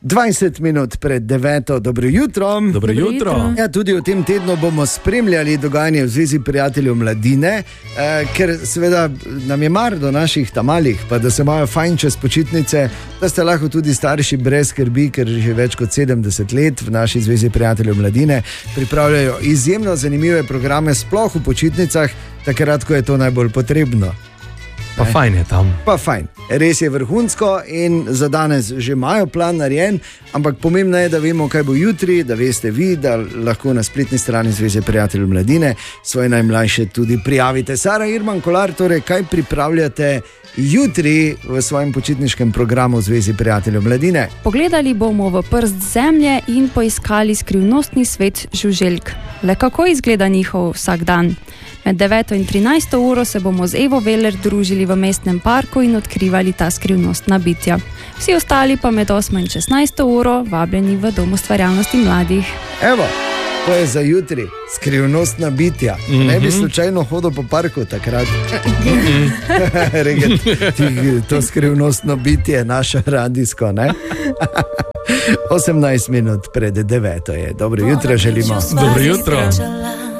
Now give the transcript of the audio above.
20 minut pred 9. Dobro jutro. Dobro jutro. Ja, tudi v tem tednu bomo spremljali dogajanje v Zvezi prijateljev mladine, ker seveda nam je mar do naših tamalih, pa da se imajo fajn čez počitnice, da ste lahko tudi starši brez skrbi, ker že več kot 70 let v naši Zvezi prijateljev mladine pripravljajo izjemno zanimive programe, sploh v počitnicah, takrat, ko je to najbolj potrebno. Pa fajn je tam. Pa fajn. Res je vrhunsko in za danes že imajo plan narejen, ampak pomembno je, da vemo, kaj bo jutri, da veste vi, da lahko na spletni strani Zveze prijateljev mladine svoje najmlajše tudi prijavite. Sara Irman Kolar, torej kaj pripravljate jutri v svojem počitniškem programu v Zvezi prijateljev mladine? Pogledali bomo v prst zemlje in poiskali skrivnostni svet žuželk. Le kako izgleda njihov vsak dan? Med 9. in 13. uro se bomo z Evo Veler družili v mestnem parku in odkrivali ta skrivnostna bitja. Vsi ostali pa med 8. in 16. uro vabljeni v Dom ustvarjalnosti mladih. Evo, to je za jutri, skrivnostna bitja. Ne bi slučajno hodil po parku takrat. Reget, to skrivnostno bitje je naše radijsko, ne? 18 minut pred 9. je. Dobro jutro želimo. Dobro jutro.